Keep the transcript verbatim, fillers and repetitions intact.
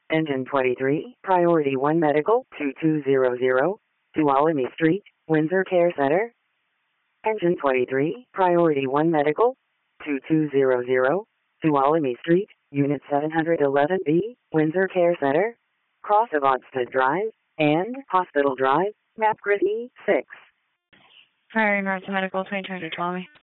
Engine twenty-three, Priority one Medical, two two zero zero, Tuolumne Street, Windsor Care Center. Engine twenty-three, Priority one Medical, two two zero zero, Tuolumne Street, Unit seven eleven B, Windsor Care Center. Cross of Odstead Drive and Hospital Drive, Mapgrid E six. Priority North Medical, twenty-two hundred Tuolumne.